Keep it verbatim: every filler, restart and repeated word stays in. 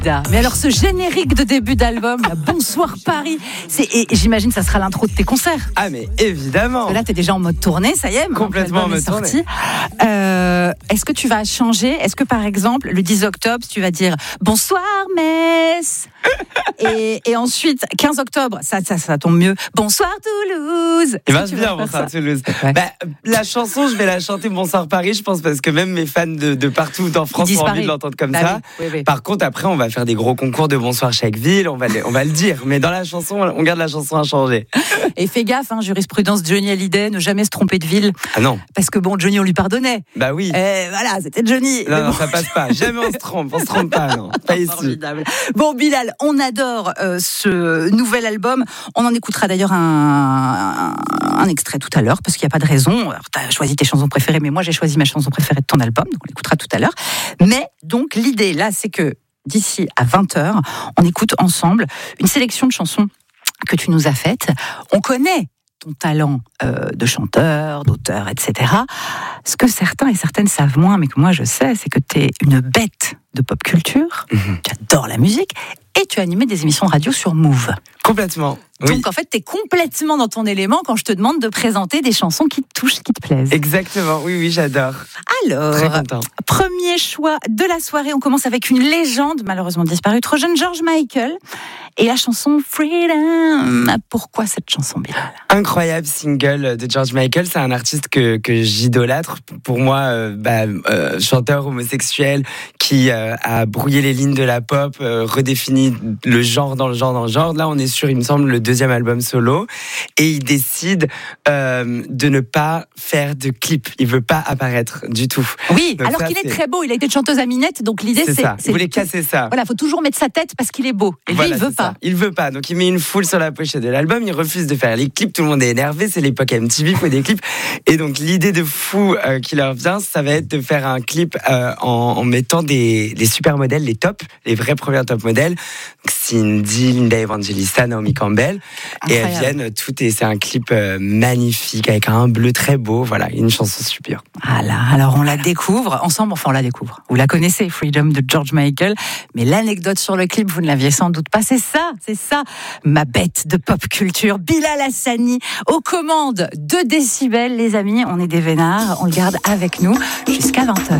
Mais alors ce générique de début d'album, là, Bonsoir Paris, c'est, et j'imagine que ça sera l'intro de tes concerts. Ah mais évidemment. Parce que là t'es déjà en mode tournée, ça y est. Complètement en mode tournée. Euh, est-ce que tu vas changer? Est-ce que par exemple le dix octobre tu vas dire Bonsoir Metz et, et ensuite quinze octobre, ça, ça, ça tombe mieux, Bonsoir Toulouse. Il va bien Bonsoir Toulouse. Ouais. Bah, la chanson je vais la chanter Bonsoir Paris, je pense, parce que même mes fans de, de partout en France ont envie de l'entendre comme bah ça. Oui, oui, oui. Par contre après on va faire des gros concours de Bonsoir chaque ville, on va, le, on va le dire, mais dans la chanson, on garde la chanson inchangée. Et fais gaffe, hein, jurisprudence Johnny Hallyday, ne jamais se tromper de ville. Ah non. Parce que bon, Johnny, on lui pardonnait. Bah oui. Et voilà, c'était Johnny. Non, non, bon. Ça passe pas. Jamais on se trompe, on se trompe pas, non. Pas ici. Formidable. Bon, Bilal, on adore euh, ce nouvel album. On en écoutera d'ailleurs un, un, un extrait tout à l'heure, parce qu'il n'y a pas de raison. Alors, t'as choisi tes chansons préférées, mais moi, j'ai choisi ma chanson préférée de ton album, donc on l'écoutera tout à l'heure. Mais donc, l'idée, là, c'est que d'ici à vingt heures, on écoute ensemble une sélection de chansons que tu nous as faites. On connaît ton talent euh, de chanteur, d'auteur, et cetera. Ce que certains et certaines savent moins, mais que moi je sais, c'est que tu es une bête de pop culture, mmh. tu adores la musique, et tu as animé des émissions de radio sur Move. Complètement. Donc oui. en fait, tu es complètement dans ton élément quand je te demande de présenter des chansons qui te touchent, qui te plaisent. Exactement, oui, oui, j'adore. Alors, très content. Premier choix de la soirée, on commence avec une légende, malheureusement disparue, trop jeune, George Michael, et la chanson Freedom. Pourquoi cette chanson, Bilal? Incroyable single de George Michael, c'est un artiste que, que j'idolâtre. Pour moi, euh, bah, euh, chanteur homosexuel qui euh, a brouillé les lignes de la pop, euh, redéfini le genre dans le genre dans le genre. Là, on est sur, il me semble, le deuxième album solo, et il décide euh, de ne pas faire de clip. Il veut pas apparaître du tout. Oui, donc alors ça, qu'il est c'est... très beau. Il a été chanteuse à Minette, donc l'idée c'est c'est... ça. c'est il voulait casser ça. Voilà, faut toujours mettre sa tête parce qu'il est beau. Et voilà, lui, il veut pas. Ça. Il veut pas. Donc il met une foule sur la pochette de l'album. Il refuse de faire les clips. Tout le monde est énervé. C'est l'époque M T V, il faut des clips. Et donc l'idée de fou euh, qui leur vient, ça va être de faire un clip euh, en, en mettant des, des super modèles, les tops, les vrais premiers top modèles. Donc Cindy, Linda Evangelista, Naomi Campbell. Incroyable. Et elles viennent toutes. Et c'est un clip euh, magnifique avec un bleu très beau. Voilà, une chanson super. Voilà. Alors on la découvre ensemble. Enfin, on la découvre. Vous la connaissez, Freedom de George Michael. Mais l'anecdote sur le clip, vous ne l'aviez sans doute pas. C'est ça, c'est ça, ma bête de pop culture, Bilal Hassani, aux commandes de Décibel, les amis. On est des vénards, on le garde avec nous jusqu'à vingt heures.